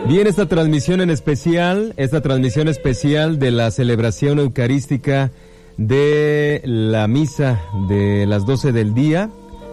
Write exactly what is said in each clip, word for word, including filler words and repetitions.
Bien, esta transmisión en especial, esta transmisión especial de la celebración eucarística de la misa de las doce del día,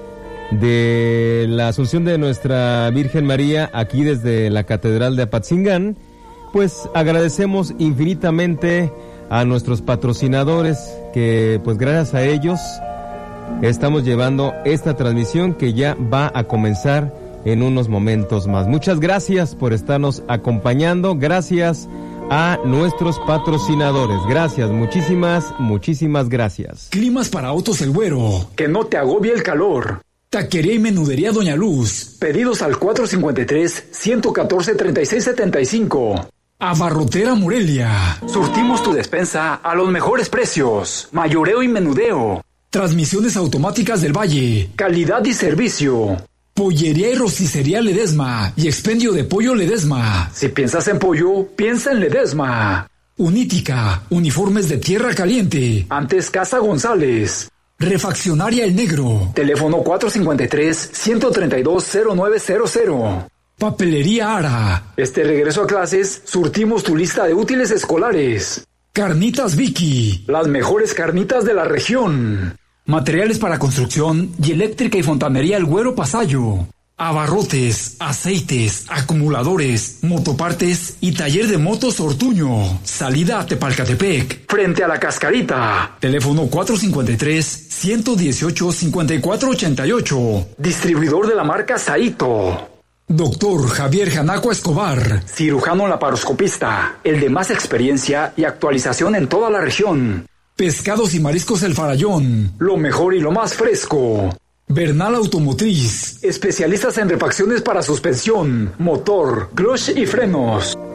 de la Asunción de Nuestra Virgen María, aquí desde la Catedral de Apatzingán, pues agradecemos infinitamente a nuestros patrocinadores, que pues gracias a ellos estamos llevando esta transmisión que ya va a comenzar en unos momentos más. Muchas gracias por estarnos acompañando, gracias a nuestros patrocinadores, gracias, muchísimas, muchísimas gracias. Climas para Autos El Güero, que no te agobie el calor. Taquería y Menudería Doña Luz, pedidos al cuatro cincuenta y tres, ciento catorce, treinta y seis setenta y cinco. Abarrotera Morelia, surtimos tu despensa a los mejores precios. Mayoreo y menudeo. Transmisiones automáticas del Valle, calidad y servicio. Pollería y rosticería Ledesma y expendio de pollo Ledesma. Si piensas en pollo, piensa en Ledesma. Unítica, uniformes de tierra caliente. Antes Casa González. Refaccionaria El Negro. Teléfono cuatro cincuenta y tres, ciento treinta y dos, cero nueve cero cero. Papelería Ara. Este regreso a clases, surtimos tu lista de útiles escolares. Carnitas Vicky. Las mejores carnitas de la región. Materiales para construcción y eléctrica y fontanería El Güero Pasayo. Abarrotes, aceites, acumuladores, motopartes y taller de motos Ortuño. Salida a Tepalcatepec, frente a la Cascarita. Teléfono cuatro cincuenta y tres, ciento dieciocho, cincuenta y cuatro ochenta y ocho. Distribuidor de la marca Saito. Doctor Javier Janaco Escobar, cirujano laparoscopista, el de más experiencia y actualización en toda la región. Pescados y mariscos El Farallón, lo mejor y lo más fresco. Bernal Automotriz, especialistas en refacciones para suspensión, motor, clutch y frenos.